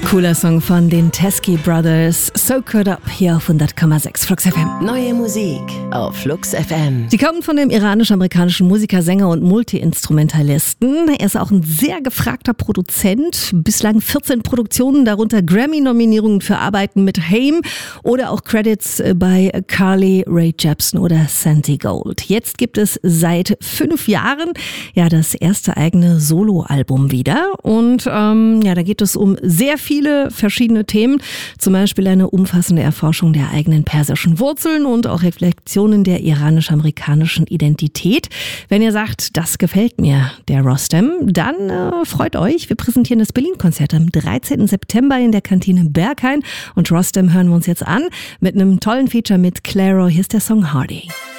Cooler Song von den Teskey Brothers. So Caught Up hier auf 100,6 Flux FM. Neue Musik auf Flux FM. Sie kommen von dem iranisch-amerikanischen Musiker, Sänger und Multi-Instrumentalisten. Er ist auch ein sehr gefragter Produzent. Bislang 14 Produktionen, darunter Grammy-Nominierungen für Arbeiten mit Haim oder auch Credits bei Carly Rae Jepsen oder Santi Gold. Jetzt gibt es seit 5 Jahren ja das erste eigene Soloalbum wieder. Und da geht es um sehr viele verschiedene Themen, zum Beispiel eine umfassende Erforschung der eigenen persischen Wurzeln und auch Reflexionen der iranisch-amerikanischen Identität. Wenn ihr sagt, das gefällt mir, der Rostam, dann freut euch. Wir präsentieren das Berlin-Konzert am 13. September in der Kantine Berghain und Rostam hören wir uns jetzt an mit einem tollen Feature mit Clairo. Hier ist der Song Hardy.